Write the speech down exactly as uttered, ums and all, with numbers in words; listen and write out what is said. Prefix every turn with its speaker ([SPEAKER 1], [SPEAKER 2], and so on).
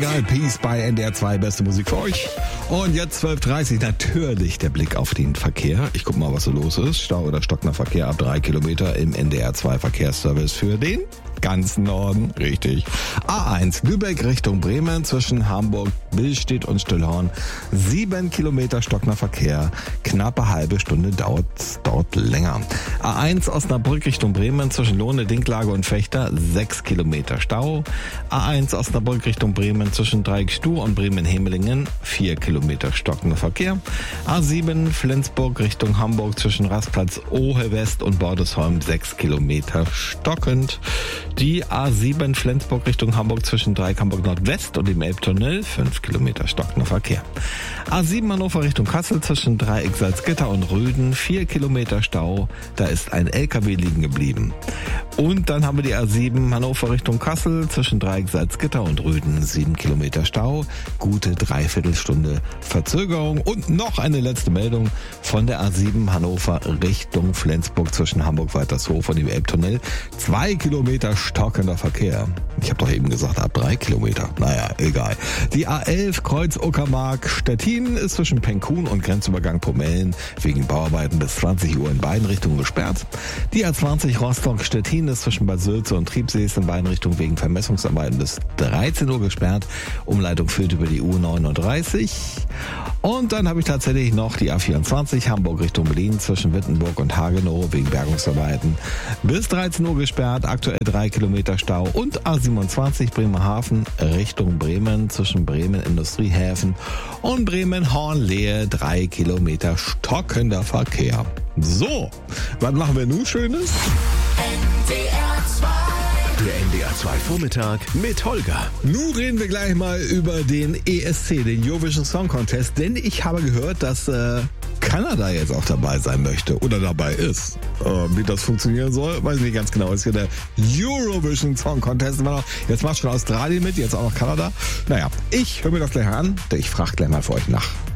[SPEAKER 1] Egal, Peace bei N D R zwei, beste Musik für euch. Und jetzt zwölf Uhr dreißig, natürlich der Blick auf den Verkehr. Ich guck mal, was so los ist. Stau oder stockender Verkehr ab drei Kilometer im N D R zwei Verkehrsservice für den ganzen Norden, richtig. A eins, Lübeck Richtung Bremen zwischen Hamburg, Billstedt und Stillhorn. Sieben Kilometer stockender Verkehr. Knappe halbe Stunde dauert dort länger. A eins Osnabrück Richtung Bremen zwischen Lohne, Dinklage und Fechter. Sechs Kilometer Stau. A eins Osnabrück Richtung Bremen zwischen Dreieckstuh und Bremen-Hemelingen. Vier Kilometer stockender Verkehr. A sieben Flensburg Richtung Hamburg zwischen Rastplatz Ohe West und Bordesholm. Sechs Kilometer stockend. Die A sieben Flensburg Richtung Hamburg zwischen Dreieck Hamburg Nordwest und dem Elbtunnel, fünf Kilometer stockender Verkehr. A sieben Hannover Richtung Kassel zwischen Dreieck Salzgitter und Röden, vier Kilometer Stau, da ist ein L K W liegen geblieben. Und dann haben wir die A sieben Hannover Richtung Kassel zwischen Dreieck Salzgitter und Röden, sieben Kilometer Stau, gute Dreiviertelstunde Verzögerung. Und noch eine letzte Meldung von der A sieben Hannover Richtung Flensburg zwischen Hamburg-Waltershof und dem Elbtunnel, zwei Kilometer stockender Verkehr. Ich habe doch eben gesagt, ab drei Kilometer. Naja, egal. Die A elf Kreuz Uckermark Stettin ist zwischen Penkhuhn und Grenzübergang Pomellen wegen Bauarbeiten bis zwanzig Uhr in beiden Richtungen gesperrt. Die A zwanzig Rostock Stettin ist zwischen Bad Sülze und Triebsees in beiden Richtungen wegen Vermessungsarbeiten bis dreizehn Uhr gesperrt. Umleitung führt über die U neununddreißig. Und dann habe ich tatsächlich noch die A vierundzwanzig Hamburg Richtung Berlin zwischen Wittenburg und Hagenow wegen Bergungsarbeiten bis dreizehn Uhr gesperrt. Aktuell drei Kilometer Stau. Und A siebenundzwanzig Bremerhaven Richtung Bremen zwischen Bremen Industriehäfen und Bremen-Hornlehe, drei Kilometer stockender Verkehr. So, was machen wir nun Schönes?
[SPEAKER 2] N D R zwei.
[SPEAKER 3] Der N D R zwei Vormittag mit Holger.
[SPEAKER 1] Nun reden wir gleich mal über den E S C, den Eurovision Song Contest, denn ich habe gehört, dass äh, Kanada jetzt auch dabei sein möchte oder dabei ist. Äh, wie das funktionieren soll, weiß ich nicht ganz genau. Das ist hier der Eurovision Song Contest. Jetzt macht schon Australien mit, jetzt auch noch Kanada. Naja, ich höre mir das gleich an. Ich frage gleich mal für euch nach.